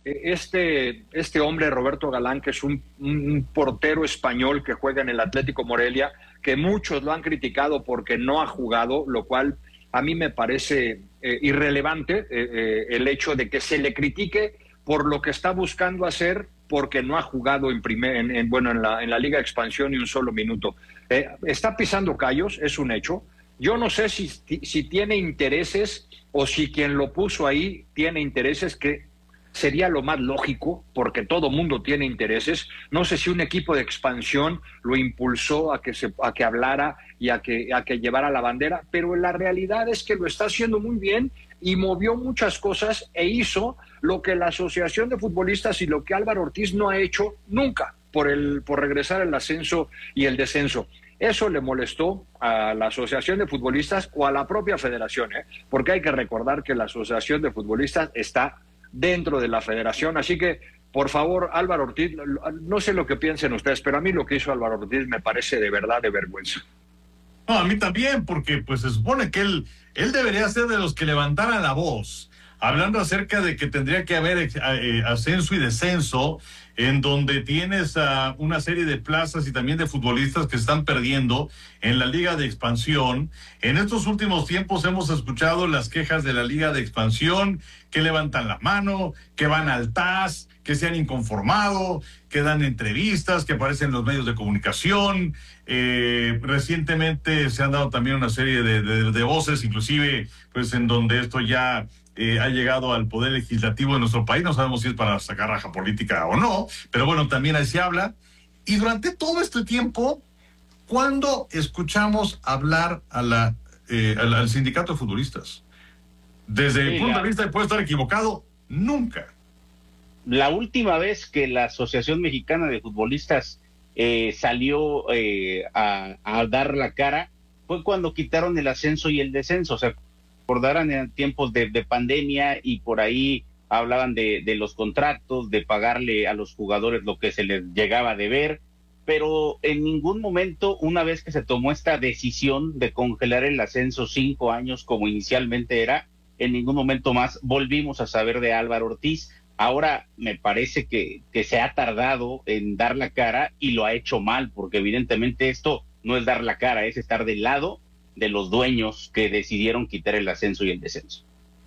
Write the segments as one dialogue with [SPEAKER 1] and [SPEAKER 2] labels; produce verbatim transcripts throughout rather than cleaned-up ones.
[SPEAKER 1] este, este hombre, Roberto Galán, que es un, un portero español que juega en el Atlético Morelia, que muchos lo han criticado porque no ha jugado, lo cual a mí me parece eh, irrelevante eh, eh, el hecho de que se le critique por lo que está buscando hacer, porque no ha jugado en, primer, en, en, bueno, en, la, en la Liga de Expansión ni un solo minuto. Eh, está pisando callos, es un hecho. Yo no sé si, si tiene intereses o si quien lo puso ahí tiene intereses, que sería lo más lógico, porque todo mundo tiene intereses. No sé si un equipo de expansión lo impulsó a que, se, a que hablara y a que, a que llevara la bandera, pero la realidad es que lo está haciendo muy bien y movió muchas cosas e hizo lo que la Asociación de Futbolistas y lo que Álvaro Ortiz no ha hecho nunca por, el, por regresar el ascenso y el descenso. Eso le molestó a la Asociación de Futbolistas o a la propia federación, ¿eh? Porque hay que recordar que la Asociación de Futbolistas está dentro de la federación, así que por favor, Álvaro Ortiz, no sé lo que piensen ustedes, pero a mí lo que hizo Álvaro Ortiz me parece de verdad de vergüenza.
[SPEAKER 2] No, a mí también, porque pues se supone que él, él debería ser de los que levantaran la voz, hablando acerca de que tendría que haber eh, ascenso y descenso, en donde tienes uh, una serie de plazas y también de futbolistas que están perdiendo en la Liga de Expansión. En estos últimos tiempos hemos escuchado las quejas de la Liga de Expansión, que levantan la mano, que van al T A S, que se han inconformado, que dan entrevistas, que aparecen en los medios de comunicación. Eh, recientemente se han dado también una serie de, de, de voces, inclusive pues en donde esto ya Eh, ha llegado al poder legislativo de nuestro país. No sabemos si es para sacar raja política o no, pero bueno, también ahí se habla. Y durante todo este tiempo, ¿cuándo escuchamos hablar a la, eh, al, al sindicato de futbolistas? Desde sí, el punto la... de vista de puede estar equivocado, nunca.
[SPEAKER 3] La última vez que la Asociación Mexicana de Futbolistas eh, salió eh, a, a dar la cara fue cuando quitaron el ascenso y el descenso. O sea, recordarán en tiempos de, de pandemia y por ahí hablaban de, de los contratos, de pagarle a los jugadores lo que se les llegaba a deber, pero en ningún momento, una vez que se tomó esta decisión de congelar el ascenso cinco años como inicialmente era, en ningún momento más volvimos a saber de Álvaro Ortiz. Ahora me parece que, que se ha tardado en dar la cara y lo ha hecho mal, porque evidentemente esto no es dar la cara, es estar del lado de los dueños que decidieron quitar el ascenso y el descenso.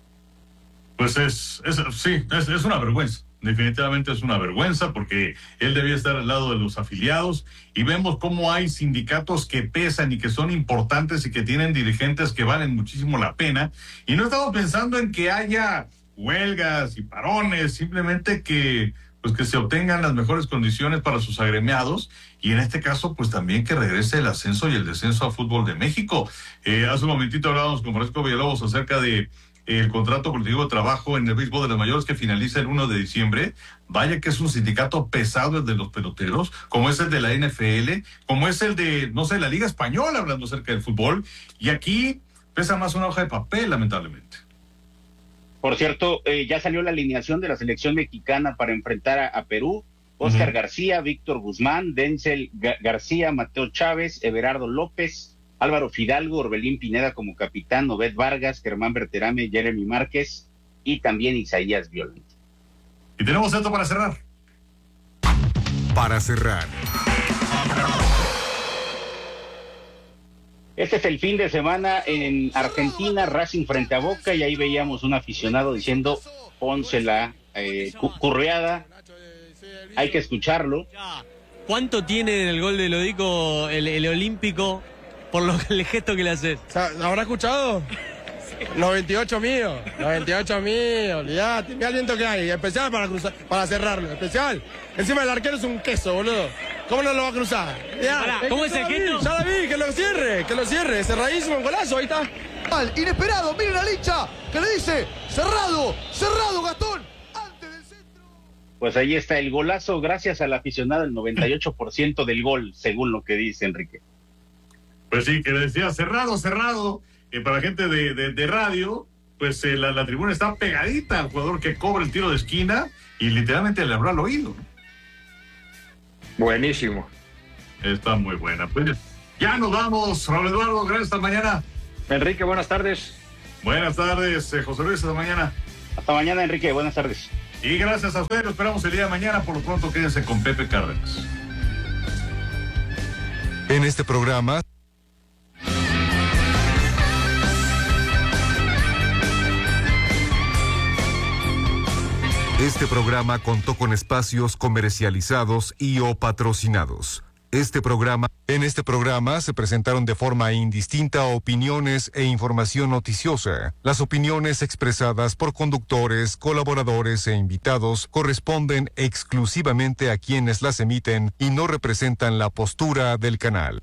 [SPEAKER 2] Pues es, es sí, es, es una vergüenza, definitivamente es una vergüenza, porque él debía estar al lado de los afiliados, y vemos cómo hay sindicatos que pesan y que son importantes y que tienen dirigentes que valen muchísimo la pena, y no estamos pensando en que haya huelgas y parones, simplemente que pues que se obtengan las mejores condiciones para sus agremiados, y en este caso, pues también que regrese el ascenso y el descenso a fútbol de México. Eh, hace un momentito hablábamos con Francisco Villalobos acerca de eh, el contrato colectivo de trabajo en el béisbol de las mayores que finaliza el primero de diciembre. Vaya que es un sindicato pesado el de los peloteros, como es el de la N F L, como es el de, no sé, la Liga Española, hablando acerca del fútbol, y aquí pesa más una hoja de papel, lamentablemente.
[SPEAKER 3] Por cierto, eh, ya salió la alineación de la selección mexicana para enfrentar a, a Perú. Óscar uh-huh. García, Víctor Guzmán, Denzel Ga- García, Mateo Chávez, Everardo López, Álvaro Fidalgo, Orbelín Pineda como capitán, Obed Vargas, Germán Berterame, Jeremy Márquez y también Isaías Violante.
[SPEAKER 2] Y tenemos esto para cerrar.
[SPEAKER 4] Para cerrar.
[SPEAKER 3] Este es el fin de semana en Argentina, Racing frente a Boca, y ahí veíamos un aficionado diciendo, pónsela eh, cu- curreada, hay que escucharlo.
[SPEAKER 5] ¿Cuánto tiene en el gol de Lodico el, el olímpico por lo, el gesto que le haces?
[SPEAKER 6] ¿Lo habrá escuchado? Los veintiocho míos, los veintiocho míos, olvidate, mira el viento que hay, especial para cruzar, para cerrarlo, especial. Encima el arquero es un queso, boludo. ¿Cómo no lo va a cruzar? Ya,
[SPEAKER 5] Pará, ¿cómo es el gesto?
[SPEAKER 6] Ya la vi, que lo cierre, que lo cierre, cerradísimo, un golazo, ahí está.
[SPEAKER 7] Inesperado, miren al hincha que le dice, cerrado, cerrado Gastón, antes del centro.
[SPEAKER 3] Pues ahí está el golazo, gracias al aficionado, el noventa y ocho por ciento del gol, según lo que dice Enrique.
[SPEAKER 2] Pues sí, que le decía cerrado, cerrado. Eh, para la gente de, de, de radio, pues eh, la, la tribuna está pegadita al jugador que cobra el tiro de esquina y literalmente le habrá al oído.
[SPEAKER 1] Buenísimo.
[SPEAKER 2] Está muy buena. Pues ya nos vamos, Raúl Eduardo, gracias, hasta mañana.
[SPEAKER 1] Enrique, buenas tardes.
[SPEAKER 2] Buenas tardes, eh, José Luis, hasta mañana.
[SPEAKER 3] Hasta mañana, Enrique, buenas tardes.
[SPEAKER 2] Y gracias a ustedes, lo esperamos el día de mañana. Por lo pronto, quédense con Pepe Cárdenas.
[SPEAKER 4] En este programa... Este programa contó con espacios comercializados y o patrocinados. Este programa, en este programa se presentaron de forma indistinta opiniones e información noticiosa. Las opiniones expresadas por conductores, colaboradores e invitados corresponden exclusivamente a quienes las emiten y no representan la postura del canal.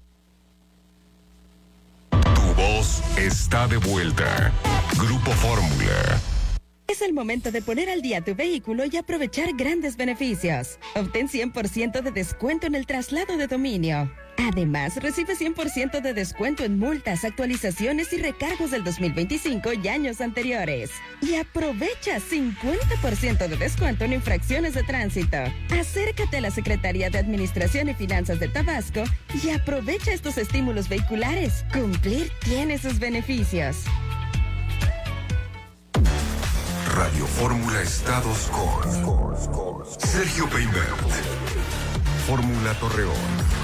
[SPEAKER 4] Tu voz está de vuelta. Grupo Fórmula.
[SPEAKER 8] Es el momento de poner al día tu vehículo y aprovechar grandes beneficios. Obtén cien por ciento de descuento en el traslado de dominio. Además, recibe cien por ciento de descuento en multas, actualizaciones y recargos del dos mil veinticinco y años anteriores. Y aprovecha cincuenta por ciento de descuento en infracciones de tránsito. Acércate a la Secretaría de Administración y Finanzas de Tabasco y aprovecha estos estímulos vehiculares. Cumplir tiene sus beneficios.
[SPEAKER 4] Radio Fórmula Estados con Sergio Peinbert. Fórmula Torreón.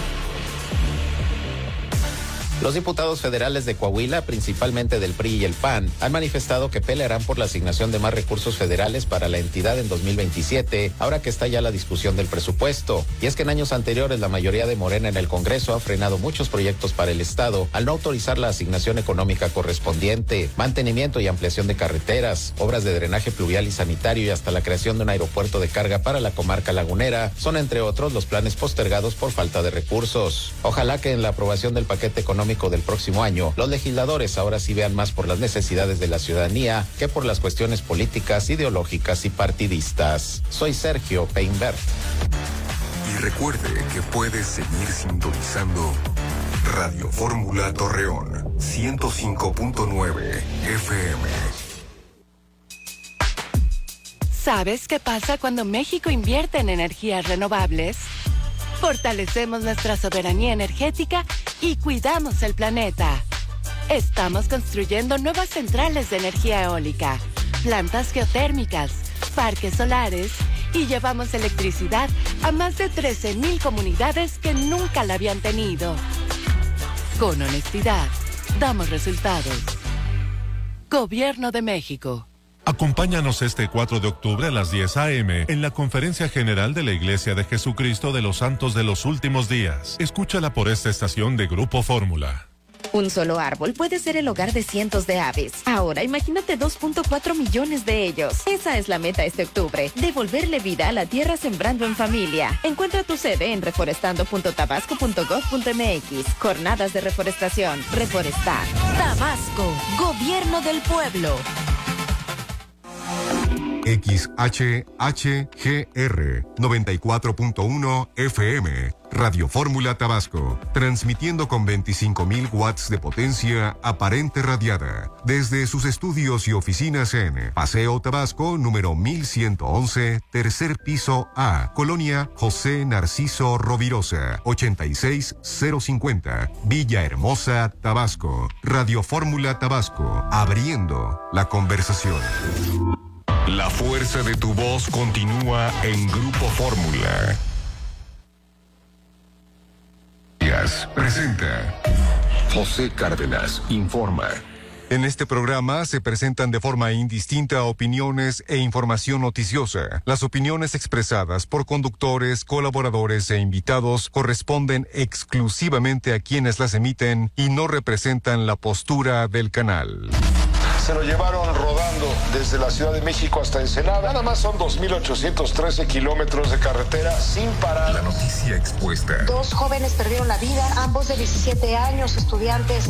[SPEAKER 9] Los diputados federales de Coahuila, principalmente del P R I y el P A N, han manifestado que pelearán por la asignación de más recursos federales para la entidad en dos mil veintisiete, ahora que está ya la discusión del presupuesto. Y es que en años anteriores la mayoría de Morena en el Congreso ha frenado muchos proyectos para el Estado al no autorizar la asignación económica correspondiente, mantenimiento y ampliación de carreteras, obras de drenaje pluvial y sanitario y hasta la creación de un aeropuerto de carga para la comarca lagunera, son entre otros los planes postergados por falta de recursos. Ojalá que en la aprobación del paquete económico del próximo año, los legisladores ahora sí vean más por las necesidades de la ciudadanía que por las cuestiones políticas, ideológicas y partidistas. Soy Sergio Peinbert.
[SPEAKER 4] Y recuerde que puedes seguir sintonizando Radio Fórmula Torreón, ciento cinco punto nueve F M.
[SPEAKER 10] ¿Sabes qué pasa cuando México invierte en energías renovables? Fortalecemos nuestra soberanía energética y cuidamos el planeta. Estamos construyendo nuevas centrales de energía eólica, plantas geotérmicas, parques solares y llevamos electricidad a más de trece mil comunidades que nunca la habían tenido. Con honestidad, damos resultados. Gobierno de México.
[SPEAKER 11] Acompáñanos este cuatro de octubre a las diez a eme en la Conferencia General de la Iglesia de Jesucristo de los Santos de los Últimos Días. Escúchala por esta estación de Grupo Fórmula.
[SPEAKER 8] Un solo árbol puede ser el hogar de cientos de aves. Ahora imagínate dos punto cuatro millones de ellos. Esa es la meta este octubre, devolverle vida a la tierra sembrando en familia. Encuentra tu sede en reforestando punto tabasco punto gov punto eme equis. Jornadas de reforestación. Reforestar.
[SPEAKER 10] Tabasco, Gobierno del Pueblo.
[SPEAKER 4] X H H G R noventa y cuatro punto uno F M, Radio Fórmula Tabasco, transmitiendo con veinticinco mil watts de potencia aparente radiada, desde sus estudios y oficinas en Paseo Tabasco, número mil ciento once, tercer piso A, Colonia José Narciso Rovirosa, ochenta y seis cero cincuenta, Villahermosa, Tabasco. Radio Fórmula Tabasco, abriendo la conversación. La fuerza de tu voz continúa en Grupo Fórmula. Presenta José Cárdenas informa. En este programa se presentan de forma indistinta opiniones e información noticiosa. Las opiniones expresadas por conductores, colaboradores e invitados corresponden exclusivamente a quienes las emiten y no representan la postura del canal.
[SPEAKER 12] Se lo llevaron rodando desde la Ciudad de México hasta Ensenada. Nada más son dos mil ochocientos trece kilómetros de carretera sin parar.
[SPEAKER 4] La noticia expuesta.
[SPEAKER 13] Dos jóvenes perdieron la vida, ambos de diecisiete años, estudiantes.